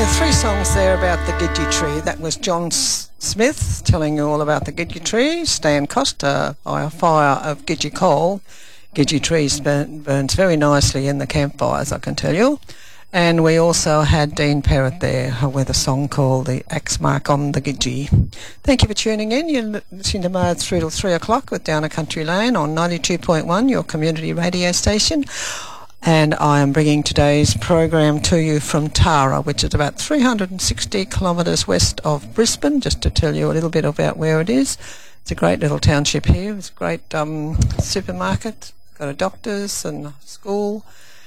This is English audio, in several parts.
Three songs there about the Gidgee tree. That was John Smith telling you all about the Gidgee tree. Stan Costa, by a fire of Gidgee coal. Gidgee trees burns very nicely in the campfires, I can tell you. And we also had Dean Perrott there with a song called The Axe Mark on the Gidgee. Thank you for tuning in. You're listening to Mars through till 3 o'clock with Down a Country Lane on 92.1, your community radio station. And I am bringing today's program to you from Tara, which is about 360 kilometres west of Brisbane, just to tell you a little bit about where it is. It's a great little township here. It's a great supermarket, got a doctor's and a school.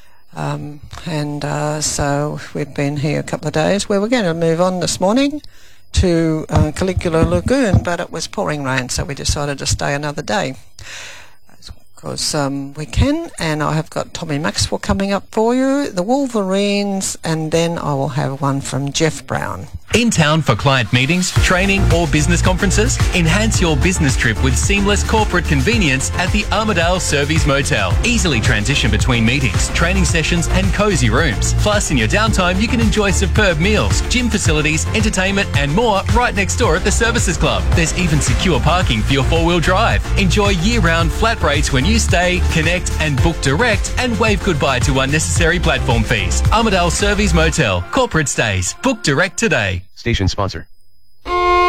So we've been here a couple of days, where we're going to move on this morning to Caligula Lagoon, but it was pouring rain, so we decided to stay another day. Because we can, and I have got Tommy Maxwell coming up for you, the Wolverines, and then I will have one from Jeff Brown. In town for client meetings, training or business conferences? Enhance your business trip with seamless corporate convenience at the Armidale Surveys Motel. Easily transition between meetings, training sessions and cosy rooms. Plus, in your downtime, you can enjoy superb meals, gym facilities, entertainment and more right next door at the Services Club. There's even secure parking for your four-wheel drive. Enjoy year-round flat rates when you stay, connect and book direct, and wave goodbye to unnecessary platform fees. Armidale Surveys Motel. Corporate stays. Book direct today. Station sponsor.